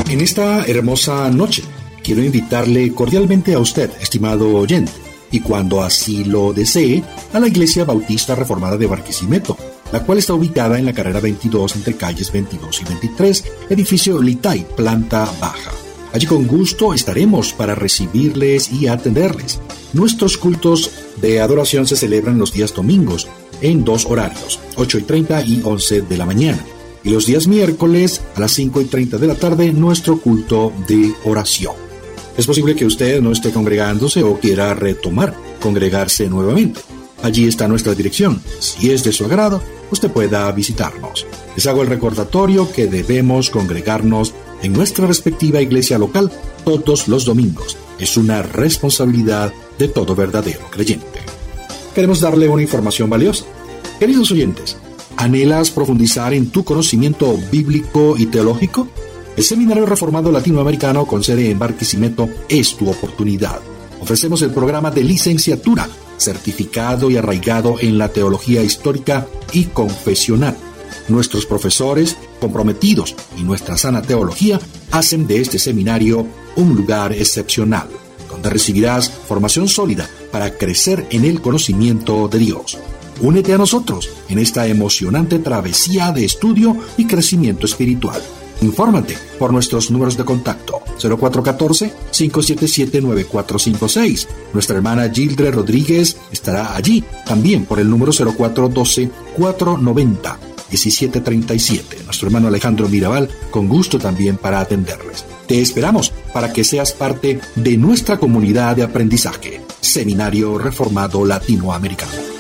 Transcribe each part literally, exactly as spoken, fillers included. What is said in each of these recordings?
En esta hermosa noche, quiero invitarle cordialmente a usted, estimado oyente, y cuando así lo desee, a la Iglesia Bautista Reformada de Barquisimeto, la cual está ubicada en la carrera veintidós entre calles veintidós y veintitrés, edificio Litay, planta baja. Allí con gusto estaremos para recibirles y atenderles. Nuestros cultos de adoración se celebran los días domingos, en dos horarios, ocho y treinta y once de la mañana. Y los días miércoles a las cinco y treinta de la tarde, nuestro culto de oración. Es posible que usted no esté congregándose o quiera retomar congregarse nuevamente. Allí está nuestra dirección. Si es de su agrado, usted pueda visitarnos. Les hago el recordatorio que debemos congregarnos en nuestra respectiva iglesia local todos los domingos. Es una responsabilidad de todo verdadero creyente. Queremos darle una información valiosa. Queridos oyentes, ¿anhelas profundizar en tu conocimiento bíblico y teológico? El Seminario Reformado Latinoamericano con sede en Barquisimeto es tu oportunidad. Ofrecemos el programa de licenciatura, certificado y arraigado en la teología histórica y confesional. Nuestros profesores, comprometidos y nuestra sana teología, hacen de este seminario un lugar excepcional, donde recibirás formación sólida para crecer en el conocimiento de Dios. Únete a nosotros en esta emocionante travesía de estudio y crecimiento espiritual. Infórmate por nuestros números de contacto cero cuatro uno cuatro, cinco siete siete, nueve cuatro cinco seis. Nuestra hermana Gildred Rodríguez estará allí también por el número cero cuatro uno dos, cuatro nueve cero, uno siete tres siete. Nuestro hermano Alejandro Mirabal, con gusto también para atenderles. Te esperamos para que seas parte de nuestra comunidad de aprendizaje, Seminario Reformado Latinoamericano.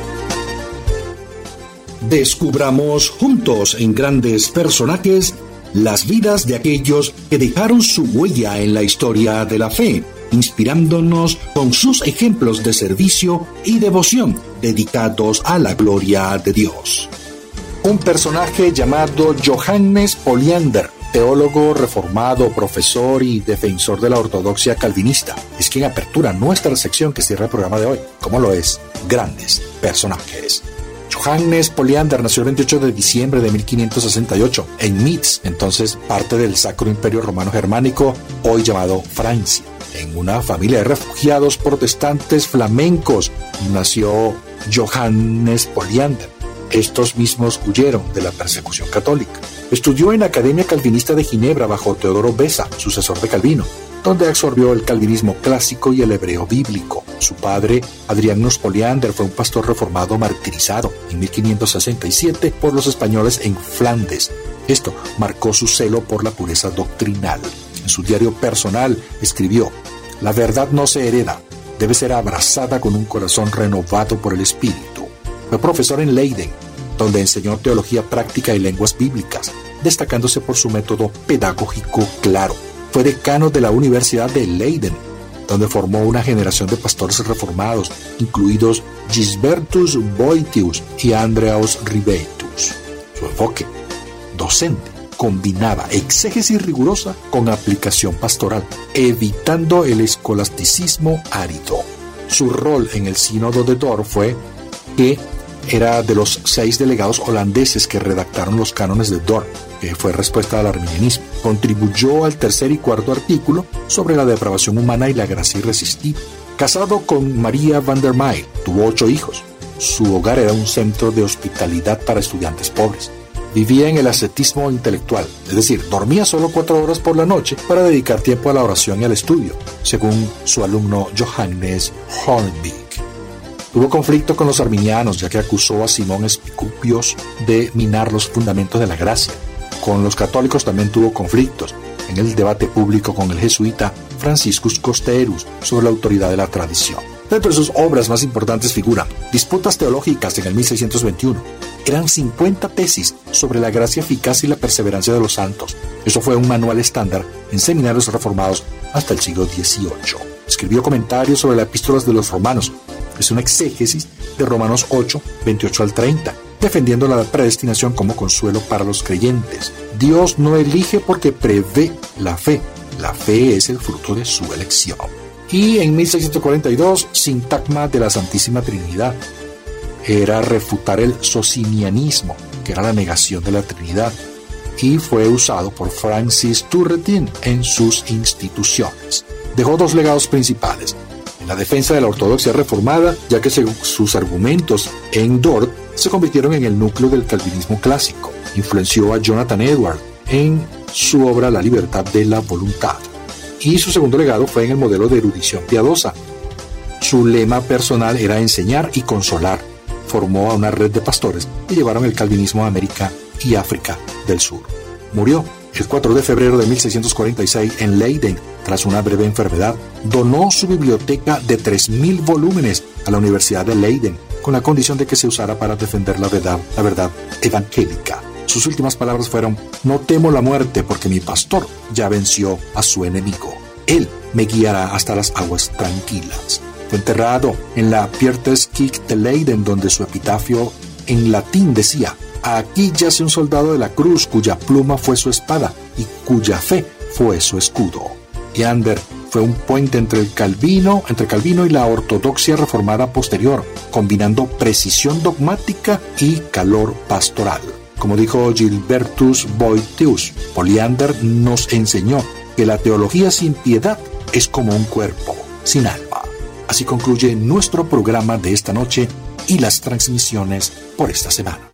Descubramos juntos en grandes personajes las vidas de aquellos que dejaron su huella en la historia de la fe, inspirándonos con sus ejemplos de servicio y devoción dedicados a la gloria de Dios. Un personaje llamado Johannes Polyander, teólogo reformado, profesor y defensor de la ortodoxia calvinista, es quien apertura nuestra sección que cierra el programa de hoy, como lo es Grandes Personajes. Johannes Polyander nació el veintiocho de diciembre de mil quinientos sesenta y ocho en Metz, entonces parte del Sacro Imperio Romano Germánico, hoy llamado Francia. En una familia de refugiados protestantes flamencos nació Johannes Polyander. Estos mismos huyeron de la persecución católica. Estudió en la Academia Calvinista de Ginebra bajo Teodoro Beza, sucesor de Calvino, donde absorbió el calvinismo clásico y el hebreo bíblico. Su padre, Adrianus Polyander, fue un pastor reformado martirizado en mil quinientos sesenta y siete por los españoles en Flandes. Esto marcó su celo por la pureza doctrinal. En su diario personal escribió: «La verdad no se hereda, debe ser abrazada con un corazón renovado por el Espíritu». Fue profesor en Leiden, donde enseñó teología práctica y lenguas bíblicas, destacándose por su método pedagógico claro. Fue decano de la Universidad de Leiden, donde formó una generación de pastores reformados, incluidos Gisbertus Boetius y Andreas Ribetus. Su enfoque docente combinaba exégesis rigurosa con aplicación pastoral, evitando el escolasticismo árido. Su rol en el Sínodo de Dort fue que era de los seis delegados holandeses que redactaron los cánones de Dort, que fue respuesta al arminianismo. Contribuyó al tercer y cuarto artículo sobre la depravación humana y la gracia irresistible. Casado con María van der Meyl, tuvo ocho hijos. Su hogar era un centro de hospitalidad para estudiantes pobres. Vivía en el ascetismo intelectual, es decir, dormía solo cuatro horas por la noche para dedicar tiempo a la oración y al estudio, según su alumno Johannes Hornbeck. Tuvo conflicto con los arminianos, ya que acusó a Simón Espicupios de minar los fundamentos de la gracia. Con los católicos también tuvo conflictos en el debate público con el jesuita Franciscus Costerus sobre la autoridad de la tradición. Dentro de sus obras más importantes figuran Disputas teológicas en el mil seiscientos veintiuno. Eran cincuenta tesis sobre la gracia eficaz y la perseverancia de los santos. Eso fue un manual estándar en seminarios reformados hasta el siglo dieciocho. Escribió comentarios sobre las epístolas de los romanos. Es una exégesis de Romanos ocho, veintiocho al treinta, defendiendo la predestinación como consuelo para los creyentes. Dios no elige porque prevé la fe. La fe es el fruto de su elección. Y en mil seiscientos cuarenta y dos, Sintagma de la Santísima Trinidad. Era refutar el socinianismo, que era la negación de la Trinidad. y fue usado por Francis Turretin en sus instituciones. Dejó dos legados principales: la defensa de la ortodoxia reformada, ya que según sus argumentos en Dort se convirtieron en el núcleo del calvinismo clásico. Influenció a Jonathan Edwards en su obra La libertad de la voluntad. Y su segundo legado fue en el modelo de erudición piadosa. Su lema personal era enseñar y consolar. Formó a una red de pastores que llevaron el calvinismo a América y África del Sur. Murió el cuatro de febrero de mil seiscientos cuarenta y seis en Leiden tras una breve enfermedad. Donó su biblioteca de tres mil volúmenes a la Universidad de Leiden con la condición de que se usara para defender la verdad, la verdad evangélica. Sus últimas palabras fueron: no temo la muerte porque mi pastor ya venció a su enemigo. Él me guiará hasta las aguas tranquilas. Fue enterrado en la Pierteskirche de Leiden, donde su epitafio en latín decía: aquí yace un soldado de la cruz cuya pluma fue su espada y cuya fe fue su escudo. Leander fue un puente entre el Calvino, entre Calvino y la ortodoxia reformada posterior, combinando precisión dogmática y calor pastoral. Como dijo Gilbertus Boetius, Leander nos enseñó que la teología sin piedad es como un cuerpo sin alma. Así concluye nuestro programa de esta noche y las transmisiones por esta semana.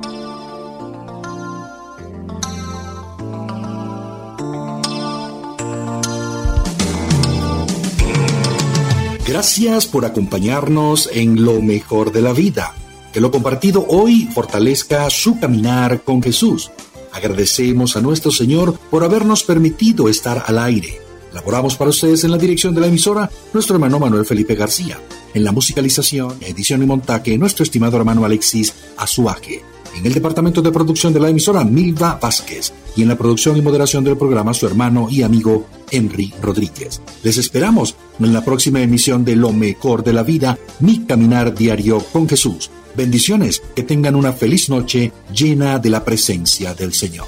Gracias por acompañarnos en Lo Mejor de la Vida. Que lo compartido hoy fortalezca su caminar con Jesús. Agradecemos a nuestro Señor por habernos permitido estar al aire. Laboramos para ustedes en la dirección de la emisora nuestro hermano Manuel Felipe García. En la musicalización, edición y montaje, nuestro estimado hermano Alexis Azuaje. En el departamento de producción de la emisora, Milva Vázquez. Y en la producción y moderación del programa, su hermano y amigo Henry Rodríguez. Les esperamos en la próxima emisión de Lo Mejor de la Vida, mi caminar diario con Jesús. Bendiciones, que tengan una feliz noche llena de la presencia del Señor.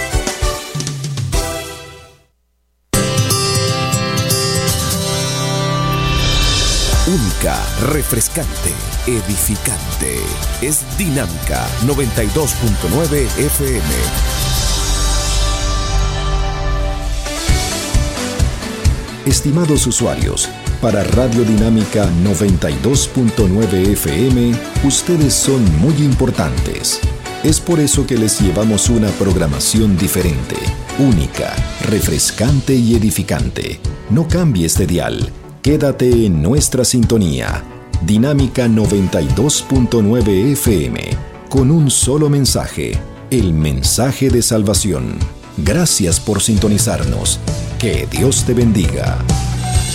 Única, refrescante, edificante. Es Dinámica noventa y dos punto nueve F M. Estimados usuarios, para Radio Dinámica noventa y dos punto nueve F M, ustedes son muy importantes. Es por eso que les llevamos una programación diferente, única, refrescante y edificante. No cambies de dial. Quédate en nuestra sintonía. Dinámica noventa y dos punto nueve F M, con un solo mensaje, el mensaje de salvación. Gracias por sintonizarnos. Que Dios te bendiga.